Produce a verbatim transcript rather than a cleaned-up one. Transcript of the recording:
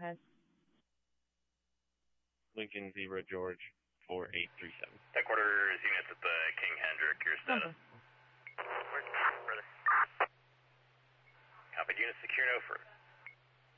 ahead. Lincoln Zebra George four eight three seven. Headquarters units at the King Hendrick, your status. Number. Where's brother? Copy, units secure no for